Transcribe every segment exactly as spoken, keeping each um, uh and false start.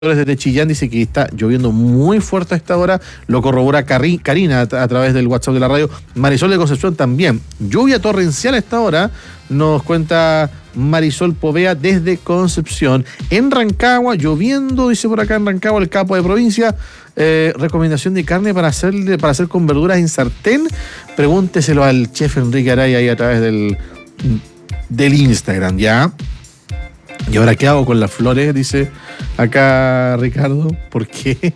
Desde Chillán dice que está lloviendo muy fuerte a esta hora, lo corrobora Cari- Karina a, a través del WhatsApp de la radio. Marisol de Concepción también, lluvia torrencial a esta hora, nos cuenta Marisol Povea desde Concepción. En Rancagua, lloviendo, dice por acá en Rancagua el capo de provincia. Eh, recomendación de carne para hacer, para hacer con verduras en sartén, pregúnteselo al chef Enrique Araya ahí a través del, del Instagram, ¿ya? ¿Y ahora qué hago con las flores? Dice acá Ricardo. ¿Por qué?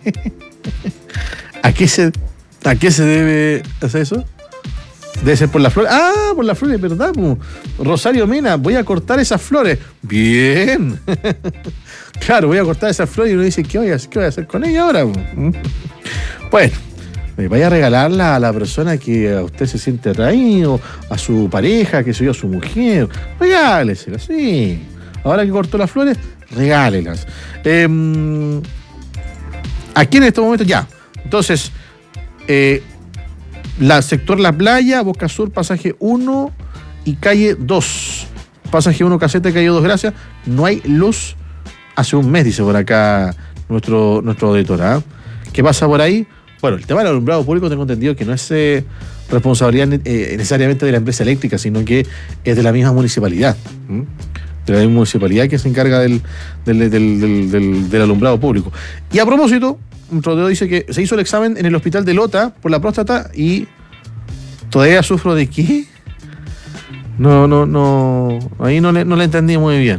¿A qué se, a qué se debe hacer eso? Debe ser por las flores. Ah, por las flores, ¿verdad? Rosario Mena, voy a cortar esas flores. Bien. Claro, voy a cortar esas flores y uno dice, ¿qué voy a, qué voy a hacer con ella ahora? Bueno, vaya a regalarla a la persona que a usted se siente atraído, a su pareja, que soy yo, a su mujer. Regálesela, sí. Ahora que cortó las flores, regálelas. Eh, aquí en estos momentos, ya. Entonces, eh, la sector La Playa, Boca Sur, pasaje uno y calle dos. Pasaje uno, caseta, calle dos, gracias. No hay luz hace un mes, dice por acá nuestro, nuestro auditor. ¿eh? ¿Qué pasa por ahí? Bueno, el tema del alumbrado público tengo entendido que no es eh, responsabilidad eh, necesariamente de la empresa eléctrica, sino que es de la misma municipalidad. ¿Mm? De la municipalidad que se encarga del, del, del, del, del, del alumbrado público. Y a propósito, un rodeo dice que se hizo el examen en el hospital de Lota por la próstata y todavía sufro de qué. No, no, no, ahí no le, no le entendí muy bien.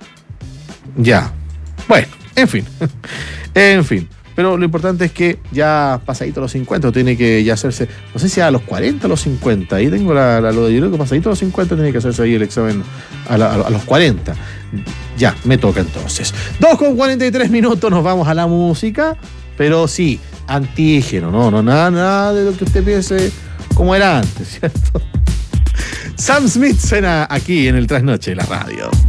Ya, bueno, en fin, en fin. Pero lo importante es que ya pasadito a los cincuenta, tiene que ya hacerse, no sé si a los cuarenta o a los cincuenta, ahí tengo la, la, lo de yo creo que pasadito a los cincuenta tiene que hacerse ahí el examen a, la, a los cuarenta. Ya, me toca entonces. dos con cuarenta y tres minutos, nos vamos a la música, pero sí, antígeno, no, no, nada, nada de lo que usted piense como era antes, ¿cierto? Sam Smith suena aquí en el Trasnoche de la radio.